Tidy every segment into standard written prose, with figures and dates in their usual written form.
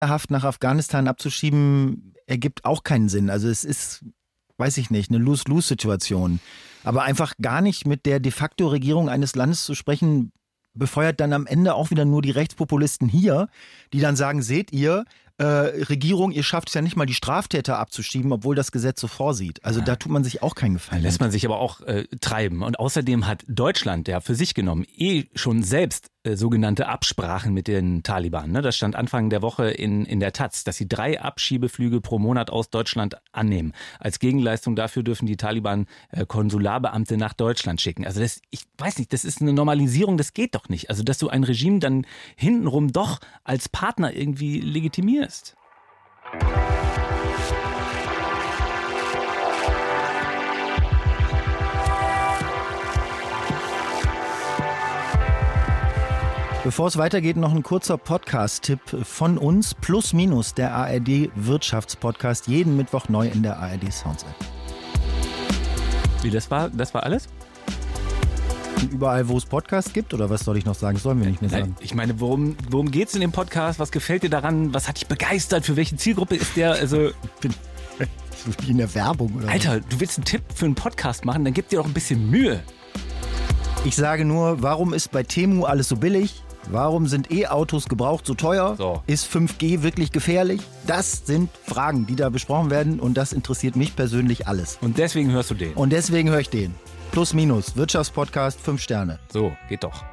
Haft nach Afghanistan abzuschieben, ergibt auch keinen Sinn. Also es ist, weiß ich nicht, eine Lose-Lose-Situation. Aber einfach gar nicht mit der de facto Regierung eines Landes zu sprechen, befeuert dann am Ende auch wieder nur die Rechtspopulisten hier, die dann sagen, seht ihr, Regierung, ihr schafft es ja nicht mal, die Straftäter abzuschieben, obwohl das Gesetz so vorsieht. Also da tut man sich auch keinen Gefallen. Da lässt man sich aber auch treiben. Und außerdem hat Deutschland ja für sich genommen schon selbst sogenannte Absprachen mit den Taliban. Ne? Das stand Anfang der Woche in der Taz, dass sie 3 Abschiebeflüge pro Monat aus Deutschland annehmen. Als Gegenleistung dafür dürfen die Taliban Konsularbeamte nach Deutschland schicken. Also ich weiß nicht, das ist eine Normalisierung, das geht doch nicht. Also dass du ein Regime dann hintenrum doch als Partner irgendwie legitimierst. Bevor es weitergeht, noch ein kurzer Podcast-Tipp von uns, Plus Minus, der ARD-Wirtschaftspodcast, jeden Mittwoch neu in der ARD-Sounds-App. Wie, das war alles? Überall, wo es Podcasts gibt, oder was soll ich noch sagen? Das sollen wir nicht mehr sagen. Ich meine, worum geht's in dem Podcast? Was gefällt dir daran? Was hat dich begeistert? Für welche Zielgruppe ist der? Also wie in der Werbung, oder? Alter, du willst einen Tipp für einen Podcast machen, dann gib dir doch ein bisschen Mühe. Ich sage nur, warum ist bei Temu alles so billig? Warum sind E-Autos gebraucht so teuer? So. Ist 5G wirklich gefährlich? Das sind Fragen, die da besprochen werden, und das interessiert mich persönlich alles. Und deswegen hörst du den? Und deswegen höre ich den. Plus Minus, Wirtschaftspodcast, 5 Sterne. So, geht doch.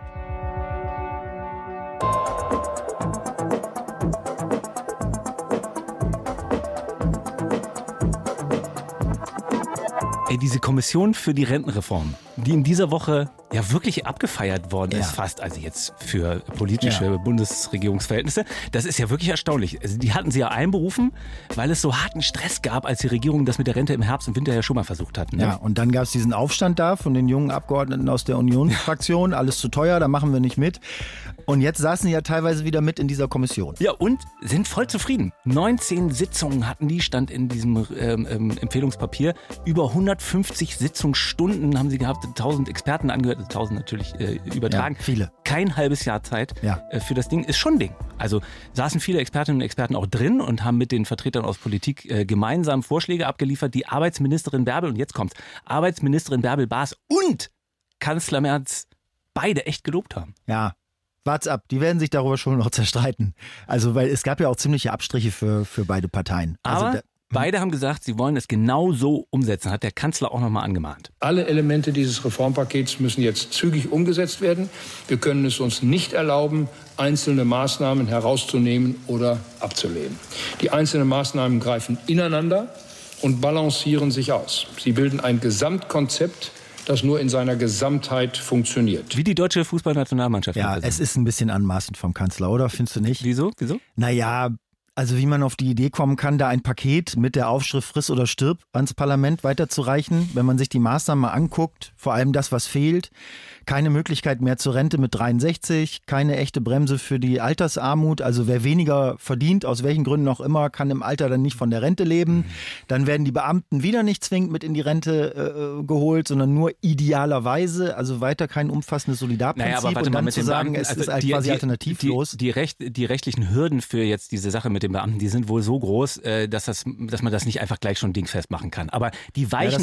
Diese Kommission für die Rentenreform, die in dieser Woche ja wirklich abgefeiert worden ist, fast, also jetzt für politische Bundesregierungsverhältnisse, das ist ja wirklich erstaunlich. Also die hatten sie ja einberufen, weil es so harten Stress gab, als die Regierung das mit der Rente im Herbst und Winter ja schon mal versucht hat. Ne? Ja, und dann gab es diesen Aufstand da von den jungen Abgeordneten aus der Unionsfraktion, alles zu teuer, da machen wir nicht mit. Und jetzt saßen sie ja teilweise wieder mit in dieser Kommission. Ja, und sind voll zufrieden. 19 Sitzungen hatten die, stand in diesem Empfehlungspapier. Über 150 Sitzungsstunden haben sie gehabt, 1000 Experten angehört, 1000 natürlich übertragen. Ja, viele. Kein halbes Jahr Zeit für das Ding, ist schon ein Ding. Also saßen viele Expertinnen und Experten auch drin und haben mit den Vertretern aus Politik gemeinsam Vorschläge abgeliefert, die Arbeitsministerin Bärbel, und jetzt kommt's, Arbeitsministerin Bärbel Baas und Kanzler Merz beide echt gelobt haben. Ja. Wart's ab, die werden sich darüber schon noch zerstreiten. Also, weil es gab ja auch ziemliche Abstriche für beide Parteien. Aber beide haben gesagt, sie wollen es genau so umsetzen, hat der Kanzler auch nochmal angemahnt. Alle Elemente dieses Reformpakets müssen jetzt zügig umgesetzt werden. Wir können es uns nicht erlauben, einzelne Maßnahmen herauszunehmen oder abzulehnen. Die einzelnen Maßnahmen greifen ineinander und balancieren sich aus. Sie bilden ein Gesamtkonzept, das nur in seiner Gesamtheit funktioniert. Wie die deutsche Fußballnationalmannschaft. Ja, es ist ein bisschen anmaßend vom Kanzler, oder? Findest du nicht? Wieso? Naja, also wie man auf die Idee kommen kann, da ein Paket mit der Aufschrift Friss oder stirb ans Parlament weiterzureichen, wenn man sich die Maßnahmen mal anguckt, vor allem das, was fehlt. Keine Möglichkeit mehr zur Rente mit 63, keine echte Bremse für die Altersarmut. Also wer weniger verdient, aus welchen Gründen auch immer, kann im Alter dann nicht von der Rente leben. Dann werden die Beamten wieder nicht zwingend mit in die Rente geholt, sondern nur idealerweise. Also weiter kein umfassendes Solidarprinzip. Naja, aber warte und dann mal, mit zu den sagen, Beamten, es ist halt quasi alternativlos. Die rechtlichen Hürden für jetzt diese Sache mit den Beamten, die sind wohl so groß, dass man das nicht einfach gleich schon dingfest machen kann. Aber die Weichen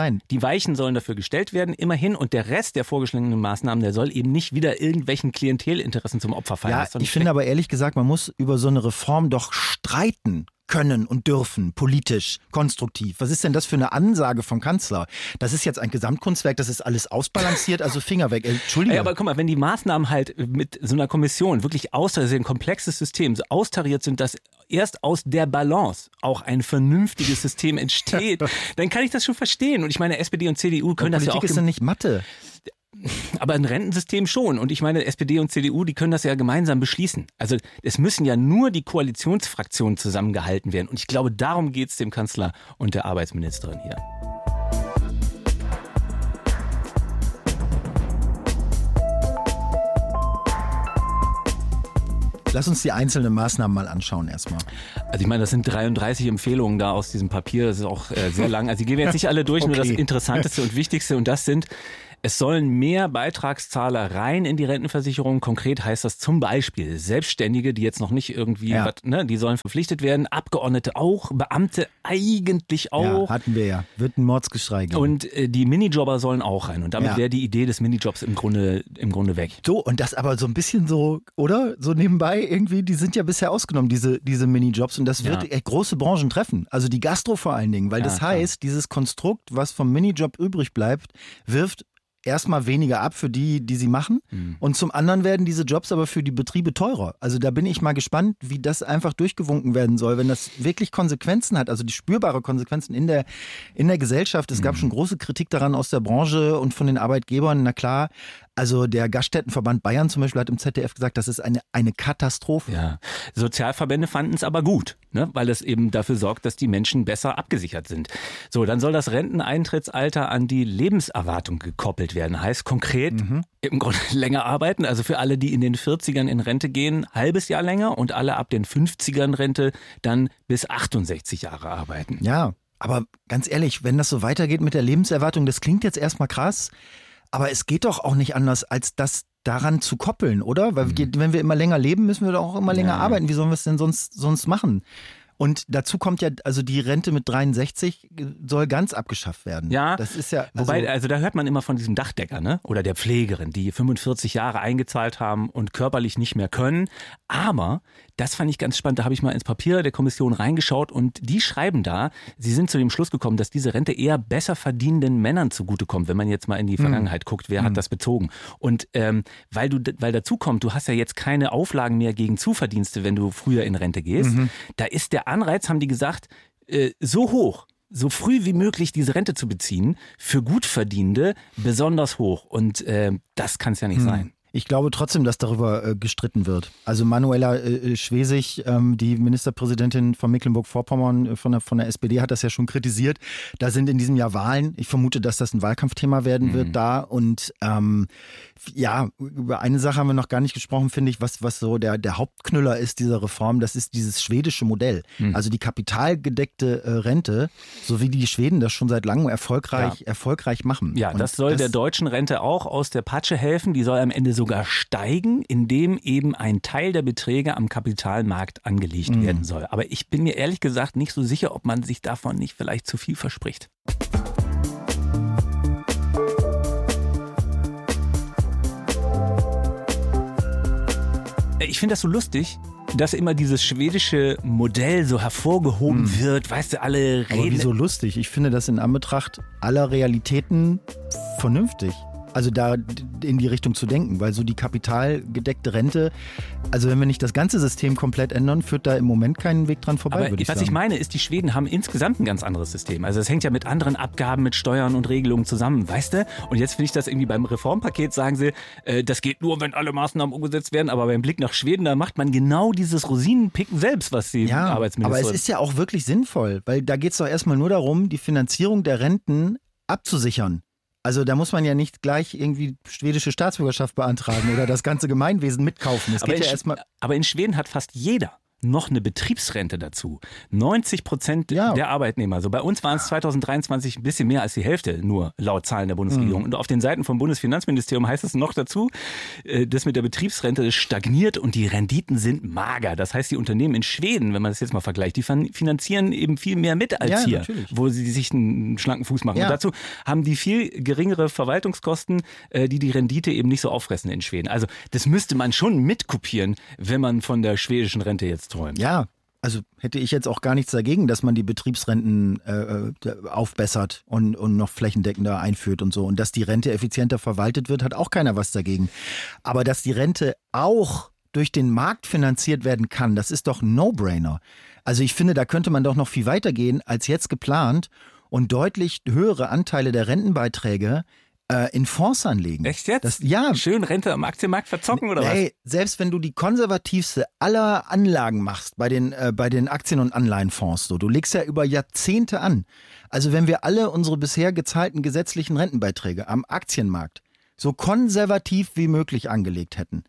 sollen dafür gestellt werden, immerhin. Und der Rest der vorgeschlagenen Maßnahmen, der soll eben nicht wieder irgendwelchen Klientelinteressen zum Opfer fallen. Ja, ich finde aber ehrlich gesagt, man muss über so eine Reform doch streiten können und dürfen, politisch, konstruktiv. Was ist denn das für eine Ansage vom Kanzler? Das ist jetzt ein Gesamtkunstwerk, das ist alles ausbalanciert, also Finger weg. Entschuldigung. Ja, aber guck mal, wenn die Maßnahmen halt mit so einer Kommission wirklich ein komplexes System, so austariert sind, dass erst aus der Balance auch ein vernünftiges System entsteht, dann kann ich das schon verstehen. Und ich meine, SPD und CDU können das ja auch... Politik ist ja nicht Mathe. Aber ein Rentensystem schon. Und ich meine, SPD und CDU, die können das ja gemeinsam beschließen. Also es müssen ja nur die Koalitionsfraktionen zusammengehalten werden. Und ich glaube, darum geht es dem Kanzler und der Arbeitsministerin hier. Lass uns die einzelnen Maßnahmen mal anschauen erstmal. Also ich meine, das sind 33 Empfehlungen da aus diesem Papier. Das ist auch sehr lang. Also die gehen wir jetzt nicht alle durch, nur das Interessanteste und Wichtigste. Und das sind Es sollen mehr Beitragszahler rein in die Rentenversicherung. Konkret heißt das zum Beispiel Selbstständige, die jetzt noch nicht irgendwie, die sollen verpflichtet werden. Abgeordnete auch, Beamte eigentlich auch. Ja, hatten wir ja. Wird ein Mordsgeschrei geben. Und die Minijobber sollen auch rein. Und damit wäre die Idee des Minijobs im Grunde weg. So, und das aber so ein bisschen so, oder? So nebenbei irgendwie, die sind ja bisher ausgenommen, diese Minijobs. Und das wird große Branchen treffen. Also die Gastro vor allen Dingen. Weil das heißt, dieses Konstrukt, was vom Minijob übrig bleibt, wirft erstmal weniger ab für die sie machen. Und zum anderen werden diese Jobs aber für die Betriebe teurer. Also da bin ich mal gespannt, wie das einfach durchgewunken werden soll, wenn das wirklich Konsequenzen hat, also die spürbare Konsequenzen in der Gesellschaft. Es gab schon große Kritik daran aus der Branche und von den Arbeitgebern. Na klar, also der Gaststättenverband Bayern zum Beispiel hat im ZDF gesagt, das ist eine Katastrophe. Ja. Sozialverbände fanden es aber gut, ne? Weil es eben dafür sorgt, dass die Menschen besser abgesichert sind. So, dann soll das Renteneintrittsalter an die Lebenserwartung gekoppelt werden. Heißt konkret im Grunde länger arbeiten. Also für alle, die in den 40ern in Rente gehen, halbes Jahr länger und alle ab den 50ern Rente dann bis 68 Jahre arbeiten. Ja, aber ganz ehrlich, wenn das so weitergeht mit der Lebenserwartung, das klingt jetzt erstmal krass, aber es geht doch auch nicht anders, als das daran zu koppeln, oder? Weil wenn wir immer länger leben, müssen wir doch auch immer länger arbeiten. Wie sollen wir es denn sonst machen? Und dazu kommt ja, also die Rente mit 63 soll ganz abgeschafft werden. Ja, das ist ja. Wobei, also da hört man immer von diesem Dachdecker, ne? Oder der Pflegerin, die 45 Jahre eingezahlt haben und körperlich nicht mehr können. Aber das fand ich ganz spannend. Da habe ich mal ins Papier der Kommission reingeschaut und die schreiben da, sie sind zu dem Schluss gekommen, dass diese Rente eher besser verdienenden Männern zugutekommt, wenn man jetzt mal in die Vergangenheit guckt, wer hat das bezogen. Und weil dazu kommt, du hast ja jetzt keine Auflagen mehr gegen Zuverdienste, wenn du früher in Rente gehst. Da ist der Anreiz, haben die gesagt, so hoch, so früh wie möglich diese Rente zu beziehen, für Gutverdienende besonders hoch. Und das kann es ja nicht sein. Ich glaube trotzdem, dass darüber gestritten wird. Also Manuela Schwesig, die Ministerpräsidentin von Mecklenburg-Vorpommern von der SPD, hat das ja schon kritisiert. Da sind in diesem Jahr Wahlen. Ich vermute, dass das ein Wahlkampfthema werden wird da. Und über eine Sache haben wir noch gar nicht gesprochen, finde ich, was so der Hauptknüller ist dieser Reform. Das ist dieses schwedische Modell. Also die kapitalgedeckte Rente, so wie die Schweden das schon seit langem erfolgreich machen. Ja, das soll der deutschen Rente auch aus der Patsche helfen. Die soll am Ende sogar steigen, indem eben ein Teil der Beträge am Kapitalmarkt angelegt werden soll. Aber ich bin mir ehrlich gesagt nicht so sicher, ob man sich davon nicht vielleicht zu viel verspricht. Ich finde das so lustig, dass immer dieses schwedische Modell so hervorgehoben wird. Weißt du, alle reden. Aber wieso lustig? Ich finde das in Anbetracht aller Realitäten vernünftig. Also da in die Richtung zu denken, weil so die kapitalgedeckte Rente, also wenn wir nicht das ganze System komplett ändern, führt da im Moment keinen Weg dran vorbei, würde ich sagen. Was ich meine, ist, die Schweden haben insgesamt ein ganz anderes System. Also es hängt ja mit anderen Abgaben, mit Steuern und Regelungen zusammen, weißt du? Und jetzt finde ich das irgendwie beim Reformpaket, sagen sie, das geht nur, wenn alle Maßnahmen umgesetzt werden, aber beim Blick nach Schweden, da macht man genau dieses Rosinenpicken selbst, was die Arbeitsministerin... Aber es ist ja auch wirklich sinnvoll, weil da geht es doch erstmal nur darum, die Finanzierung der Renten abzusichern. Also da muss man ja nicht gleich irgendwie schwedische Staatsbürgerschaft beantragen oder das ganze Gemeinwesen mitkaufen. Aber in Schweden hat fast jeder noch eine Betriebsrente dazu. 90% der Arbeitnehmer. Also bei uns waren es 2023 ein bisschen mehr als die Hälfte, nur laut Zahlen der Bundesregierung. Und auf den Seiten vom Bundesfinanzministerium heißt es noch dazu, das mit der Betriebsrente stagniert und die Renditen sind mager. Das heißt, die Unternehmen in Schweden, wenn man das jetzt mal vergleicht, die finanzieren eben viel mehr mit als hier, natürlich, wo sie sich einen schlanken Fuß machen. Und dazu haben die viel geringere Verwaltungskosten, die Rendite eben nicht so auffressen in Schweden. Also das müsste man schon mitkopieren, wenn man von der schwedischen Rente jetzt träumt. Ja, also hätte ich jetzt auch gar nichts dagegen, dass man die Betriebsrenten aufbessert und noch flächendeckender einführt und so. Und dass die Rente effizienter verwaltet wird, hat auch keiner was dagegen. Aber dass die Rente auch durch den Markt finanziert werden kann, das ist doch ein No-Brainer. Also ich finde, da könnte man doch noch viel weiter gehen als jetzt geplant und deutlich höhere Anteile der Rentenbeiträge in Fonds anlegen. Echt jetzt? Ja. Schön Rente am Aktienmarkt verzocken oder was? Selbst wenn du die konservativste aller Anlagen machst bei den Aktien- und Anleihenfonds, du legst ja über Jahrzehnte an. Also wenn wir alle unsere bisher gezahlten gesetzlichen Rentenbeiträge am Aktienmarkt so konservativ wie möglich angelegt hätten,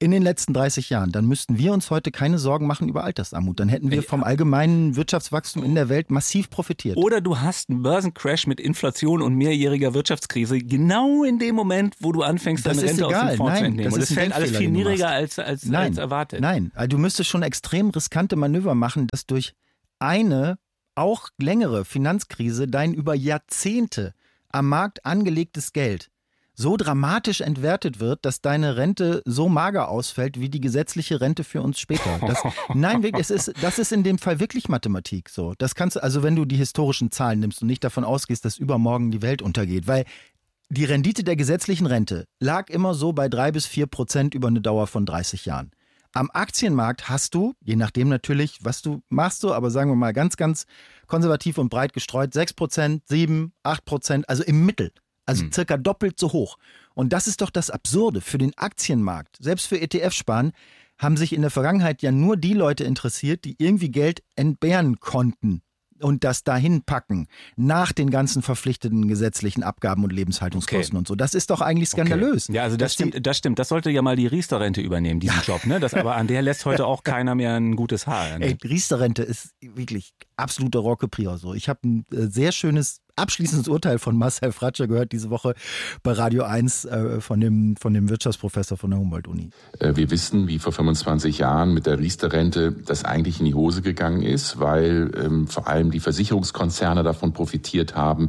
in den letzten 30 Jahren, dann müssten wir uns heute keine Sorgen machen über Altersarmut. Dann hätten wir vom allgemeinen Wirtschaftswachstum in der Welt massiv profitiert. Oder du hast einen Börsencrash mit Inflation und mehrjähriger Wirtschaftskrise genau in dem Moment, wo du anfängst, deine Rente aus dem Fonds zu entnehmen. Und es fällt alles viel niedriger als erwartet. Nein, du müsstest schon extrem riskante Manöver machen, dass durch eine auch längere Finanzkrise dein über Jahrzehnte am Markt angelegtes Geld so dramatisch entwertet wird, dass deine Rente so mager ausfällt wie die gesetzliche Rente für uns später. Nein, wirklich, das ist in dem Fall wirklich Mathematik so. Das kannst du, also wenn du die historischen Zahlen nimmst und nicht davon ausgehst, dass übermorgen die Welt untergeht, weil die Rendite der gesetzlichen Rente lag immer so bei 3-4% über eine Dauer von 30 Jahren. Am Aktienmarkt hast du, je nachdem natürlich, was du machst, aber sagen wir mal ganz, ganz konservativ und breit gestreut, 6%, 7%, 8%, also im Mittel. Also circa doppelt so hoch. Und das ist doch das Absurde. Für den Aktienmarkt, selbst für ETF-Sparen, haben sich in der Vergangenheit ja nur die Leute interessiert, die irgendwie Geld entbehren konnten und das dahin packen, nach den ganzen verpflichteten gesetzlichen Abgaben und Lebenshaltungskosten und so. Das ist doch eigentlich skandalös. Ja, also das stimmt. Das sollte ja mal die Riester-Rente übernehmen, diesen Job. Ne? Aber an der lässt heute auch keiner mehr ein gutes Haar. Ne? Ey, Riester-Rente ist wirklich absoluter Rohrkrepierer. So. Ich habe ein sehr schönes abschließendes Urteil von Marcel Fratscher gehört diese Woche bei Radio 1 von dem Wirtschaftsprofessor von der Humboldt-Uni. Wir wissen, wie vor 25 Jahren mit der Riester-Rente das eigentlich in die Hose gegangen ist, weil vor allem die Versicherungskonzerne davon profitiert haben,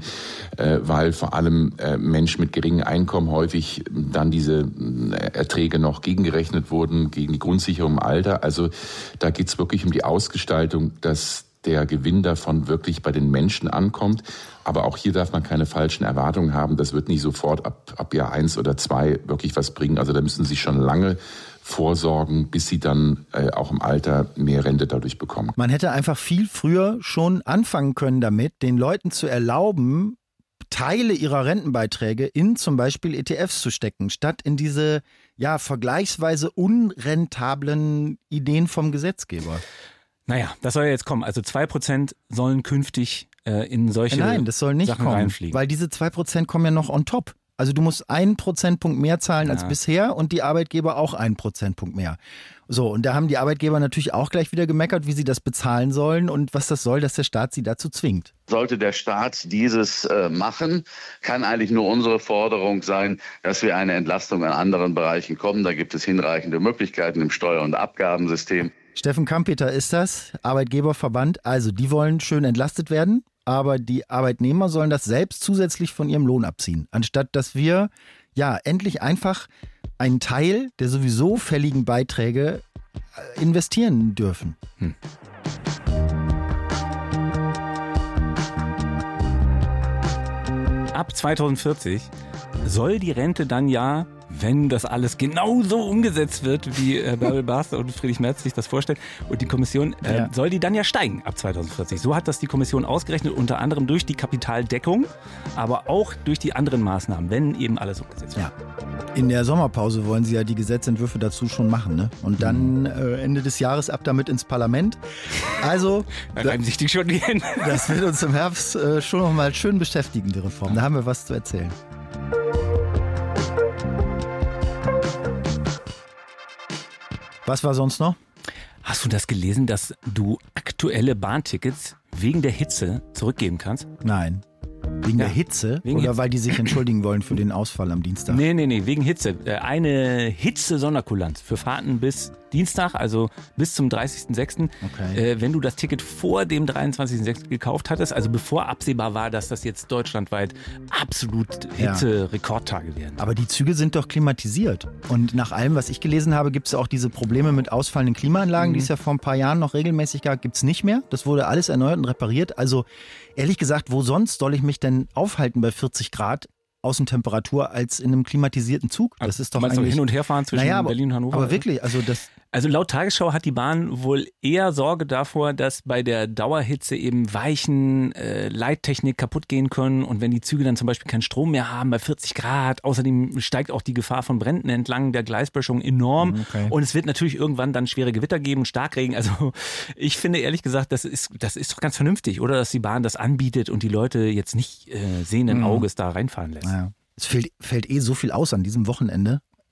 weil vor allem Menschen mit geringem Einkommen häufig dann diese Erträge noch gegengerechnet wurden, gegen die Grundsicherung im Alter. Also da geht es wirklich um die Ausgestaltung, dass der Gewinn davon wirklich bei den Menschen ankommt. Aber auch hier darf man keine falschen Erwartungen haben. Das wird nicht sofort ab Jahr 1 oder 2 wirklich was bringen. Also da müssen Sie schon lange vorsorgen, bis Sie dann auch im Alter mehr Rente dadurch bekommen. Man hätte einfach viel früher schon anfangen können damit, den Leuten zu erlauben, Teile ihrer Rentenbeiträge in zum Beispiel ETFs zu stecken, statt in diese vergleichsweise unrentablen Ideen vom Gesetzgeber. Naja, das soll ja jetzt kommen. Also 2% sollen künftig in solche Sachen das soll nicht kommen, reinfliegen. Weil diese 2% kommen ja noch on top. Also du musst 1 Prozentpunkt mehr zahlen als bisher und die Arbeitgeber auch 1 Prozentpunkt mehr. So, und da haben die Arbeitgeber natürlich auch gleich wieder gemeckert, wie sie das bezahlen sollen und was das soll, dass der Staat sie dazu zwingt. Sollte der Staat dieses machen, kann eigentlich nur unsere Forderung sein, dass wir eine Entlastung an anderen Bereichen kommen. Da gibt es hinreichende Möglichkeiten im Steuer- und Abgabensystem. Steffen Kampeter ist das, Arbeitgeberverband. Also die wollen schön entlastet werden, aber die Arbeitnehmer sollen das selbst zusätzlich von ihrem Lohn abziehen. Anstatt dass wir endlich einfach einen Teil der sowieso fälligen Beiträge investieren dürfen. Ab 2040 soll die Rente dann wenn das alles genauso umgesetzt wird, wie Bärbel Basler und Friedrich Merz sich das vorstellen, und die Kommission, soll die dann steigen ab 2040. So hat das die Kommission ausgerechnet, unter anderem durch die Kapitaldeckung, aber auch durch die anderen Maßnahmen, wenn eben alles umgesetzt wird. Ja. In der Sommerpause wollen sie ja die Gesetzentwürfe dazu schon machen, ne? Und dann Ende des Jahres ab damit ins Parlament. Also, da reiben sich die schon die Hände. Das wird uns im Herbst schon noch mal schön beschäftigen, die Reform. Da haben wir was zu erzählen. Was war sonst noch? Hast du das gelesen, dass du aktuelle Bahntickets wegen der Hitze zurückgeben kannst? Nein. Wegen der Hitze? Oder weil die sich entschuldigen wollen für den Ausfall am Dienstag? Nee, wegen Hitze. Eine Hitze-Sonderkulanz für Fahrten bis Dienstag, also bis zum 30.06. Okay. Wenn du das Ticket vor dem 23.06. gekauft hattest, also bevor absehbar war, dass das jetzt deutschlandweit absolut Hitze-Rekordtage werden. Aber die Züge sind doch klimatisiert. Und nach allem, was ich gelesen habe, gibt es auch diese Probleme mit ausfallenden Klimaanlagen, die es ja vor ein paar Jahren noch regelmäßig gab, gibt es nicht mehr. Das wurde alles erneuert und repariert. Also ehrlich gesagt, wo sonst soll ich mich denn aufhalten bei 40 Grad Außentemperatur als in einem klimatisierten Zug? Das ist doch meinst eigentlich... Du hin und her fahren zwischen Berlin und Hannover? Aber wirklich, Also laut Tagesschau hat die Bahn wohl eher Sorge davor, dass bei der Dauerhitze eben Weichen, Leittechnik kaputt gehen können und wenn die Züge dann zum Beispiel keinen Strom mehr haben bei 40 Grad, außerdem steigt auch die Gefahr von Bränden entlang der Gleisböschung enorm und es wird natürlich irgendwann dann schwere Gewitter geben, Starkregen. Also ich finde ehrlich gesagt, das ist doch ganz vernünftig, oder? Dass die Bahn das anbietet und die Leute jetzt nicht sehenden Auges da reinfahren lässt. Ja. Es fällt so viel aus an diesem Wochenende.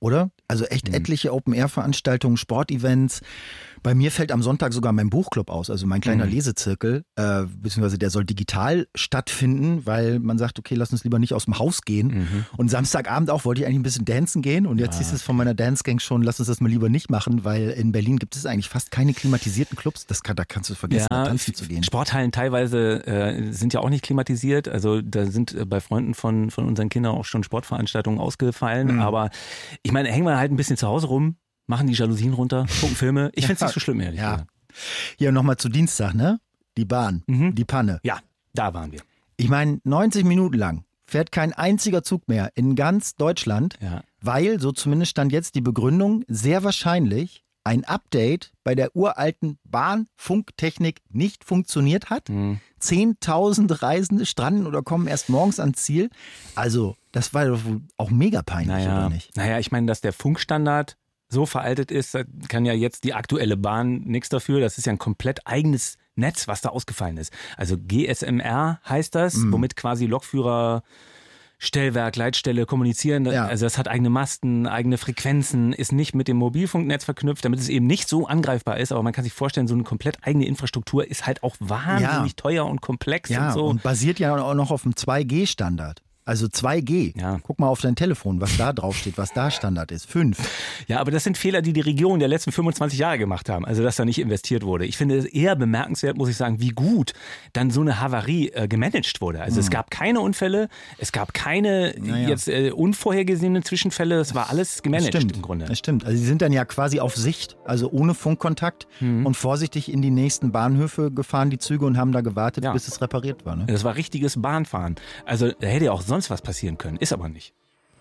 oder? Also echt etliche Open-Air-Veranstaltungen, Sportevents. Bei mir fällt am Sonntag sogar mein Buchclub aus, also mein kleiner Lesezirkel, beziehungsweise der soll digital stattfinden, weil man sagt, okay, lass uns lieber nicht aus dem Haus gehen. Und Samstagabend auch wollte ich eigentlich ein bisschen dancen gehen und jetzt hieß es von meiner Dance-Gang schon, lass uns das mal lieber nicht machen, weil in Berlin gibt es eigentlich fast keine klimatisierten Clubs. Da kannst du vergessen, tanzen zu gehen. Sporthallen teilweise sind ja auch nicht klimatisiert, also da sind bei Freunden von unseren Kindern auch schon Sportveranstaltungen ausgefallen, aber ich meine, hängen wir halt ein bisschen zu Hause rum, machen die Jalousien runter, gucken Filme. Ich finde es nicht so schlimm, ehrlich gesagt. Hier nochmal zu Dienstag, ne? Die Bahn, die Panne. Ja, da waren wir. Ich meine, 90 Minuten lang fährt kein einziger Zug mehr in ganz Deutschland, weil, so zumindest stand jetzt die Begründung, sehr wahrscheinlich ein Update bei der uralten Bahnfunktechnik nicht funktioniert hat. 10.000 Reisende stranden oder kommen erst morgens ans Ziel. Also, das war doch auch mega peinlich, oder nicht? Naja, ich meine, dass der Funkstandard so veraltet ist, da kann ja jetzt die aktuelle Bahn nichts dafür. Das ist ja ein komplett eigenes Netz, was da ausgefallen ist. Also GSMR heißt das, womit quasi Lokführer, Stellwerk, Leitstelle kommunizieren. Also das hat eigene Masten, eigene Frequenzen, ist nicht mit dem Mobilfunknetz verknüpft, damit es eben nicht so angreifbar ist. Aber man kann sich vorstellen, so eine komplett eigene Infrastruktur ist halt auch wahnsinnig teuer und komplex und so. Und basiert ja auch noch auf dem 2G-Standard. Also 2G. Ja. Guck mal auf dein Telefon, was da draufsteht, was da Standard ist. 5. Ja, aber das sind Fehler, die Regierungen der letzten 25 Jahre gemacht haben. Also, dass da nicht investiert wurde. Ich finde es eher bemerkenswert, muss ich sagen, wie gut dann so eine Havarie gemanagt wurde. Also, es gab keine Unfälle, es gab keine jetzt unvorhergesehenen Zwischenfälle. Es war alles gemanagt im Grunde. Das stimmt. Also, sie sind dann ja quasi auf Sicht, also ohne Funkkontakt und vorsichtig in die nächsten Bahnhöfe gefahren, die Züge, und haben da gewartet, bis es repariert war. Ne? Das war richtiges Bahnfahren. Also, da hätte ja auch sonst was passieren können. Ist aber nicht.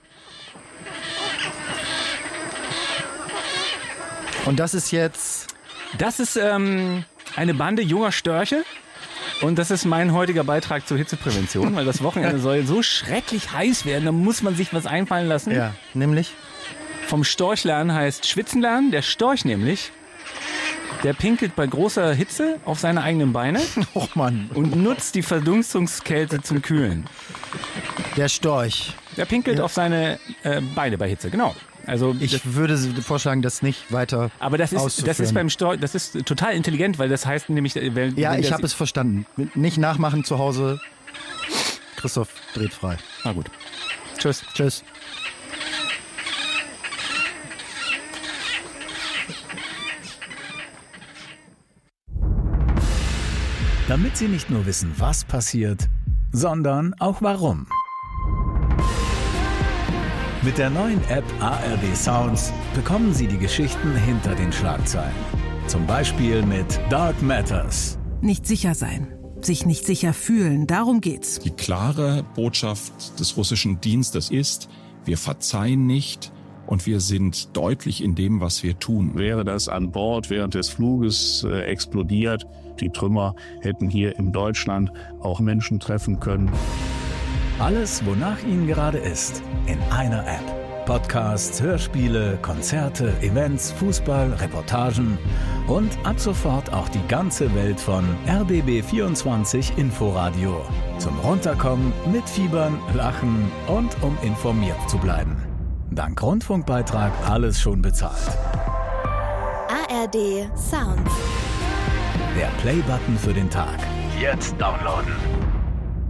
Und das ist jetzt? Das ist eine Bande junger Störche. Und das ist mein heutiger Beitrag zur Hitzeprävention, weil das Wochenende soll so schrecklich heiß werden, da muss man sich was einfallen lassen. Ja, nämlich? Vom Storch lernen heißt Schwitzen lernen. Der Storch nämlich, der pinkelt bei großer Hitze auf seine eigenen Beine und nutzt die Verdunstungskälte zum Kühlen. Der Storch. Der pinkelt auf seine Beine bei Hitze, genau. Also ich würde vorschlagen, das nicht weiter aber das ist beim Storch, das ist total intelligent, weil das heißt nämlich... ich habe es verstanden. Nicht nachmachen zu Hause. Christoph dreht frei. Na gut. Tschüss. Tschüss. Damit Sie nicht nur wissen, was passiert, sondern auch warum. Mit der neuen App ARD Sounds bekommen Sie die Geschichten hinter den Schlagzeilen. Zum Beispiel mit Dark Matters. Nicht sicher sein, sich nicht sicher fühlen, darum geht's. Die klare Botschaft des russischen Dienstes ist, wir verzeihen nicht und wir sind deutlich in dem, was wir tun. Wäre das an Bord während des Fluges explodiert, die Trümmer hätten hier in Deutschland auch Menschen treffen können. Alles, wonach Ihnen gerade ist, in einer App. Podcasts, Hörspiele, Konzerte, Events, Fußball, Reportagen und ab sofort auch die ganze Welt von RBB24 Inforadio. Zum Runterkommen, mitfiebern, lachen und um informiert zu bleiben. Dank Rundfunkbeitrag alles schon bezahlt. ARD Sounds. Der Play-Button für den Tag. Jetzt downloaden.